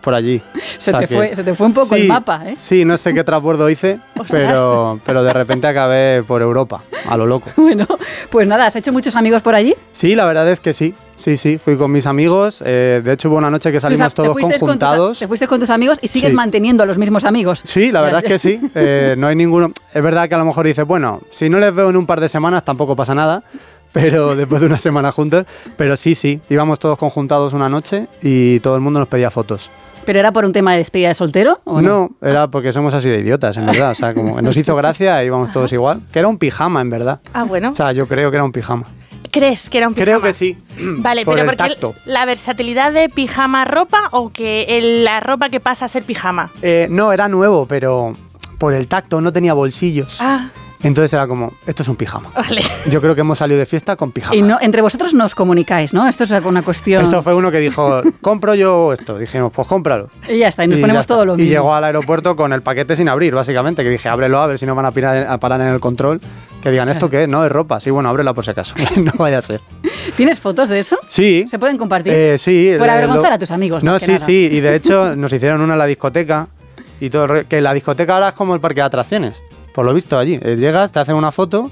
por allí. Se te fue un poco el mapa, ¿eh? Sí, no sé qué transbordo hice, pero de repente acabé por Europa, a lo loco. Bueno, pues nada, ¿has hecho muchos amigos por allí? Sí, la verdad es que sí. Sí, fui con mis amigos. De hecho, hubo una noche que salimos todos conjuntados. Te fuiste con tus amigos y sigues manteniendo a los mismos amigos. Sí, la verdad es que sí. No hay ninguno. Es verdad que a lo mejor dices, bueno, si no les veo en un par de semanas tampoco pasa nada, pero después de una semana juntos. Pero sí, íbamos todos conjuntados una noche y todo el mundo nos pedía fotos. ¿Pero era por un tema de despedida de soltero o no? No, era porque somos así de idiotas, en verdad. O sea, como nos hizo gracia e íbamos todos igual. Que era un pijama, en verdad. Ah, bueno. O sea, yo creo que era un pijama. ¿Crees que era un pijama? Creo que sí. Vale, pero porque la versatilidad de pijama ropa o que la ropa que pasa a ser pijama. No, era nuevo, pero por el tacto no tenía bolsillos. Ah. Entonces era como, esto es un pijama. Vale. Yo creo que hemos salido de fiesta con pijama. Y no, entre vosotros no os comunicáis, ¿no? Esto es una cuestión... Esto fue uno que dijo, compro yo esto. Dijimos, pues cómpralo. Y ya está, y nos ponemos todo lo mismo. Y llegó al aeropuerto con el paquete sin abrir, básicamente. Que dije, ábrelo a ver si no van a parar en el control. Que digan, ¿esto qué es? No, es ropa. Sí, bueno, ábrela por si acaso. No vaya a ser. ¿Tienes fotos de eso? Sí. ¿Se pueden compartir? Sí. Por avergonzar a tus amigos. No, sí. Y de hecho nos hicieron una en la discoteca. Y todo, que la discoteca ahora es como el parque de atracciones. Por lo visto allí. Llegas, te hacen una foto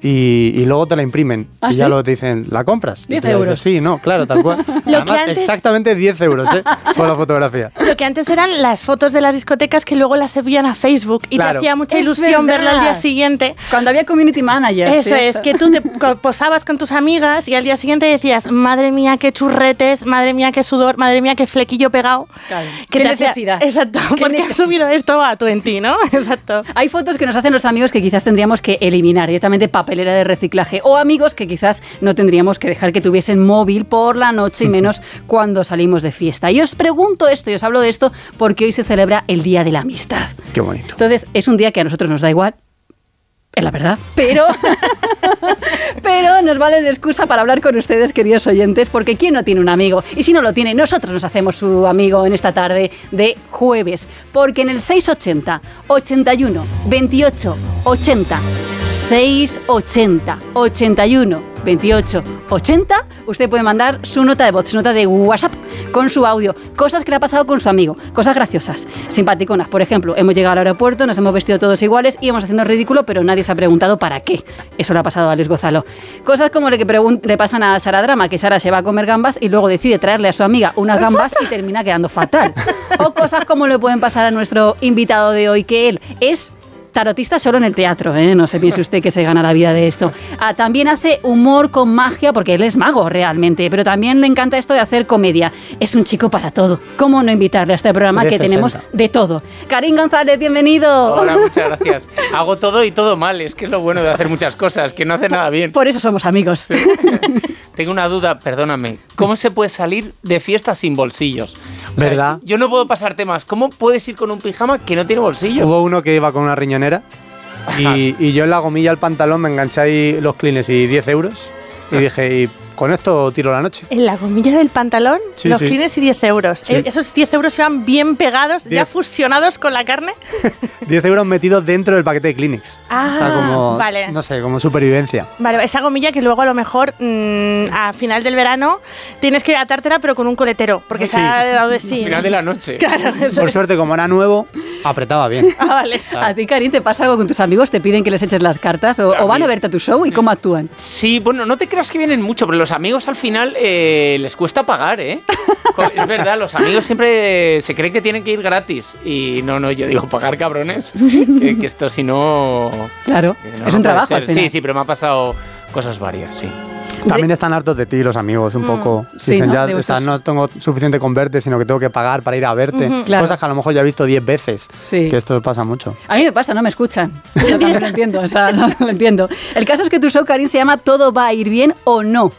y luego te la imprimen. Y ya luego te dicen, ¿la compras? 10 euros. Dices, sí, no, claro, tal cual. Además, exactamente 10 euros, por la fotografía. Lo que antes eran las fotos de las discotecas que luego las subían a Facebook y te hacía mucha ilusión verla al día siguiente. Cuando había community managers. Eso es, que tú te posabas con tus amigas y al día siguiente decías, madre mía, qué churretes, madre mía, qué sudor, madre mía, qué flequillo pegado. Claro. ¿Qué necesidad? Exacto, porque has subido esto a 20, ¿no? Exacto. Hay fotos que nos hacen los amigos que quizás tendríamos que eliminar directamente papelera de reciclaje, o amigos que quizás no tendríamos que dejar que tuviesen móvil por la noche y menos cuando salimos de fiesta. Y os pregunto esto y os hablo de esto porque hoy se celebra el Día de la Amistad. Qué bonito. Entonces es un día que a nosotros nos da igual, es la verdad, pero nos vale de excusa para hablar con ustedes, queridos oyentes, porque ¿quién no tiene un amigo? Y si no lo tiene, nosotros nos hacemos su amigo en esta tarde de jueves, porque en el 680 81 28 80 680 81 28 80, usted puede mandar su nota de voz, su nota de WhatsApp con su audio, cosas que le ha pasado con su amigo, cosas graciosas, simpaticonas. Por ejemplo, hemos llegado al aeropuerto, nos hemos vestido todos iguales y hemos haciendo ridículo, pero nadie se ha preguntado para qué. Eso le ha pasado a Alex Gonzalo. Cosas como le pasan a Sara Drama, que Sara se va a comer gambas y luego decide traerle a su amiga unas gambas y termina quedando fatal. O cosas como le pueden pasar a nuestro invitado de hoy, que él es tarotista solo en el teatro, ¿eh? No se piense usted que se gana la vida de esto. También hace humor con magia, porque él es mago realmente, pero también le encanta esto de hacer comedia. Es un chico para todo. ¿Cómo no invitarle a este programa que tenemos de todo? Karim González, bienvenido. Hola, muchas gracias. Hago todo y todo mal, es que es lo bueno de hacer muchas cosas, que no hace nada bien. Por eso somos amigos. Sí. Tengo una duda, perdóname. ¿Cómo se puede salir de fiesta sin bolsillos? ¿Verdad? Yo no puedo pasar temas. ¿Cómo puedes ir con un pijama que no tiene bolsillo? Hubo uno que iba con una riñonera y yo en la gomilla al pantalón me enganché ahí los clines y 10 euros y dije, y con esto tiro la noche. En la gomilla del pantalón, los clines y 10 euros. Sí. Esos 10 euros iban bien pegados, 10. Ya fusionados con la carne. 10 euros metidos dentro del paquete de Kleenex. Ah, o sea, como, vale. No sé, como supervivencia. Vale, esa gomilla que luego a lo mejor a final del verano tienes que atártela pero con un coletero, porque se ha dado de sí. A final de la noche. Claro, por suerte, como era nuevo, apretaba bien. Ah, vale. Claro. ¿A ti, Karim, te pasa algo con tus amigos? ¿Te piden que les eches las cartas o van a verte a tu show y cómo actúan? Sí, bueno, no te creas que vienen mucho, pero los amigos al final les cuesta pagar, ¿eh? Es verdad, los amigos siempre se creen que tienen que ir gratis. Y no, yo digo, pagar cabrones, que esto si no... Claro, no, es un trabajo al final. Sí, pero me ha pasado cosas varias, sí. También están hartos de ti los amigos, un poco. Sí, dicen, ¿no? ya, o sea, no tengo suficiente con verte, sino que tengo que pagar para ir a verte. Claro. Cosas que a lo mejor ya he visto 10 veces. Sí. Que esto pasa mucho. A mí me pasa, no me escuchan. Yo también lo entiendo, o sea, no lo entiendo. El caso es que tu show, Karim, se llama ¿Todo va a ir bien o no?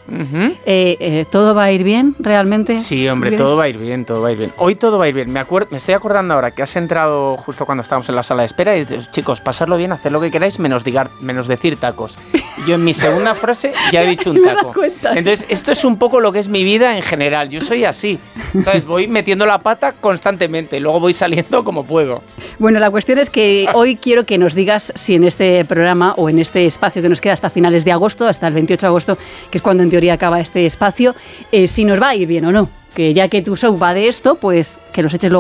¿Todo va a ir bien realmente? Sí, hombre, todo va a ir bien, todo va a ir bien. Hoy todo va a ir bien. Me estoy acordando ahora que has entrado justo cuando estábamos en la sala de espera y dices, chicos, pasarlo bien, hacer lo que queráis, menos decir tacos. Yo en mi segunda frase ya he dicho un taco. Entonces, esto es un poco lo que es mi vida en general. Yo soy así, ¿sabes? Voy metiendo la pata constantemente, luego voy saliendo como puedo. Bueno, la cuestión es que hoy quiero que nos digas si en este programa o en este espacio que nos queda hasta finales de agosto, hasta el 28 de agosto, que es cuando en teoría acaba este espacio, si nos va a ir bien o no. Que ya que tu show va de esto, pues que nos eches luego